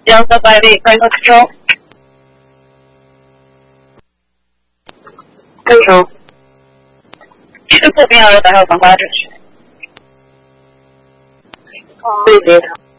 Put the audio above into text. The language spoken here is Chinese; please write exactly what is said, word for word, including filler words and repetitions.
两个百里快速中，跟住，全部边儿都有防刮住，对接。